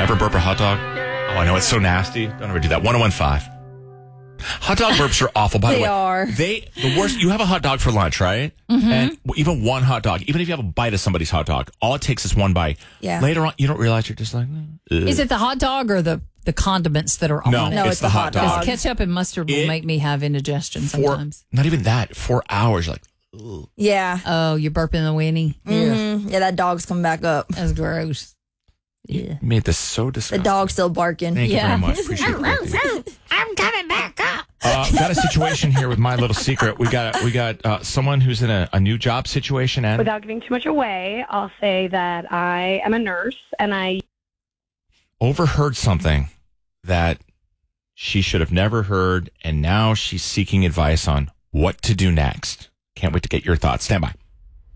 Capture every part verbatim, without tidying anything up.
Ever burp a hot dog? Oh, I know, it's so nasty. Don't ever do that. one oh one five. Hot dog burps are awful, by the They way. are. They the worst. You have a hot dog for lunch, right? Mm-hmm. And even one hot dog, even if you have a bite of somebody's hot dog, all it takes is one bite. Yeah. Later on, you don't realize you're just like, ugh. Is it the hot dog or the, the condiments that are on No, it? No, it's, it's the the hot hot dog. dog. Because ketchup and mustard will It- make me have indigestion For, sometimes. not even that. For hours, you're like, ugh. Yeah. Oh, you're burping the weenie. Mm-hmm. Yeah, that dog's coming back up. That's gross. Yeah. You made this so The disgusting. dog's still barking. Thank Yeah. you very much. Appreciate it. I'm coming back up. Uh, got a situation here with My Little Secret. We got we got uh, someone who's in a, a new job situation, and Without giving too much away, I'll say that I am a nurse and I overheard something that she should have never heard, and now she's seeking advice on what to do next. Can't wait to get your thoughts. Stand by.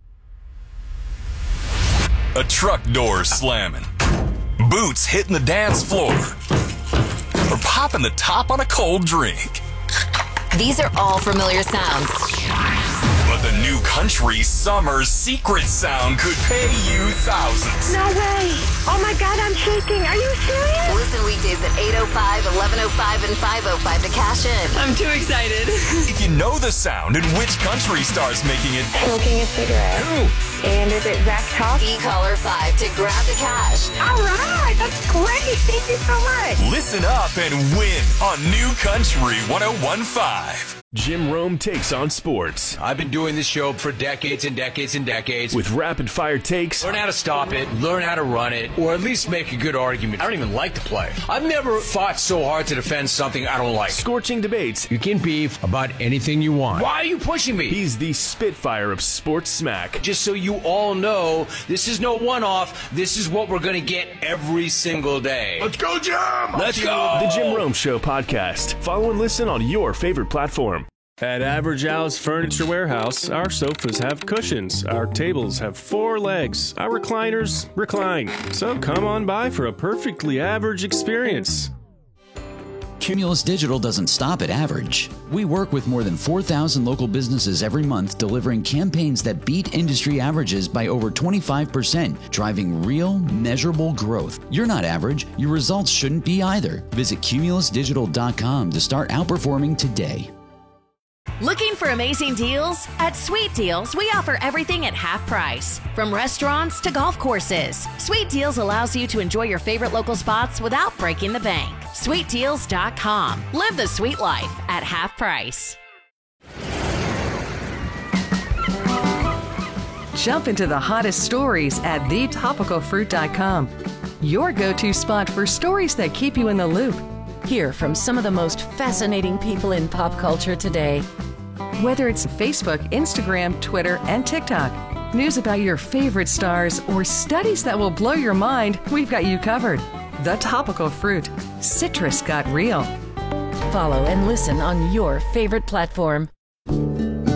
A truck door slamming, boots hitting the dance floor, or popping the top on a cold drink. These are all familiar sounds. But the new country summer secret sound could pay you thousands. No way! Oh my God, I'm shaking. Are you serious? Listen weekdays at eight oh five, eleven oh five, and five oh five to cash in. I'm too excited. If you know the sound and which country star's making it, Smoking a cigarette. who? And is it Zach Top? Be caller five to grab the cash. All right, that's great. Thank you so much. Listen up and win on New Country one oh one five. Jim Rome takes on sports I've been doing this show for decades and decades and decades. with rapid fire takes, Learn how to stop it, learn how to run it, or at least make a good argument. I don't even like to play. I've never fought so hard to defend something I don't like. scorching debates. You can beef about anything you want. Why are you pushing me? He's the Spitfire of sports smack. Just so you all know, this is no one-off. This is what we're going to get every single day. Let's go, Jim! Let's go! The Jim Rome Show podcast. Follow and listen on your favorite platform. At Average Al's Furniture Warehouse, our sofas have cushions, our tables have four legs, our recliners recline. So come on by for a perfectly average experience. Cumulus Digital doesn't stop at average. We work with more than four thousand local businesses every month, delivering campaigns that beat industry averages by over twenty-five percent, driving real, measurable growth. You're not average. Your results shouldn't be either. Visit cumulus digital dot com to start outperforming today. Looking for amazing deals? At Sweet Deals, we offer everything at half price. From restaurants to golf courses, Sweet Deals allows you to enjoy your favorite local spots without breaking the bank. sweet deals dot com. Live the sweet life at half price. Jump into the hottest stories at the topical fruit dot com. Your go-to spot for stories that keep you in the loop. Hear from some of the most fascinating people in pop culture today. Whether it's Facebook, Instagram, Twitter, and TikTok, news about your favorite stars, or studies that will blow your mind, we've got you covered. The Topical Fruit. Citrus got real. Follow and listen on your favorite platform.